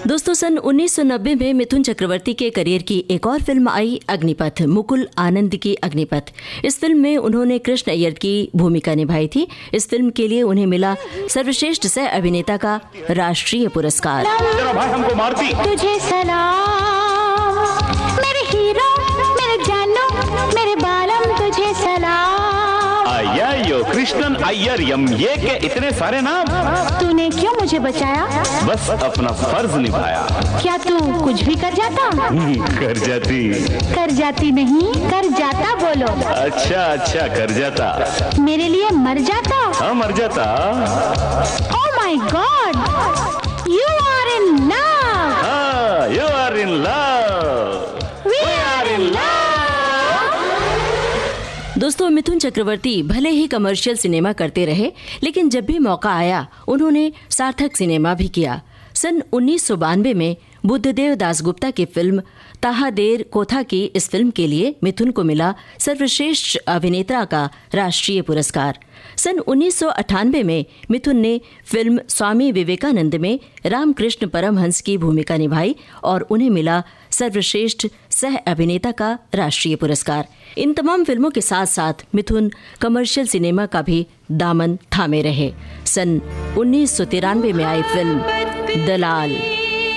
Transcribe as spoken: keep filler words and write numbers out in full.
दोस्तों, सन उन्नीस सौ नब्बे में मिथुन चक्रवर्ती के करियर की एक और फिल्म आई, अग्निपथ, मुकुल आनंद की अग्निपथ। इस फिल्म में उन्होंने कृष्ण अय्यर की भूमिका निभाई थी। इस फिल्म के लिए उन्हें मिला सर्वश्रेष्ठ सह अभिनेता का राष्ट्रीय पुरस्कार। तुझे सलाम मेरे हीरो, मेरे जानू, मेरे बालम, तुझे सलाम। अय्यो कृष्णन अय्यर यम, ये के इतने सारे नाम। तूने क्यों मुझे बचाया? बस अपना फर्ज निभाया। क्या तू कुछ भी कर जाता? कर जाती। कर जाती नहीं, कर जाता बोलो। अच्छा अच्छा, कर जाता। मेरे लिए मर जाता? हाँ, मर जाता। Oh my God, you are in love. हाँ, you are in love. We are in love. दोस्तों, मिथुन चक्रवर्ती भले ही कमर्शियल सिनेमा करते रहे, लेकिन जब भी मौका आया उन्होंने सार्थक सिनेमा भी किया। सन उन्नीस सौ बानवे में बुद्धदेव दासगुप्ता की फिल्म ताहा देर कोथा की इस फिल्म के लिए मिथुन को मिला सर्वश्रेष्ठ अभिनेता का राष्ट्रीय पुरस्कार। सन उन्नीस सौ अट्ठानवे में मिथुन ने फिल्म स्वामी विवेकानंद में रामकृष्ण परमहंस की भूमिका निभाई और उन्हें मिला सर्वश्रेष्ठ सह अभिनेता का राष्ट्रीय पुरस्कार। इन तमाम फिल्मों के साथ साथ मिथुन कमर्शियल सिनेमा का भी दामन थामे रहे। सन उन्नीस सौ तिरानवे में आई फिल्म दलाल।